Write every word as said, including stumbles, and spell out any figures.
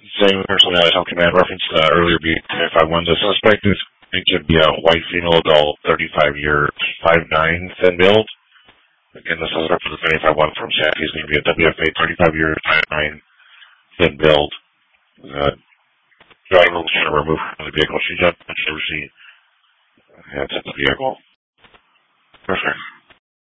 Same person that I helped command reference uh, earlier be if I won the suspect is it could be a white female adult, thirty-five year, five nine, thin build. Again, the suspect for the seventy-five one from Chaffee is going to be a W F A, thirty-five year, five nine, thin build. Uh, driver was trying to remove from the vehicle. She jumped on the seat and took the vehicle. Perfect.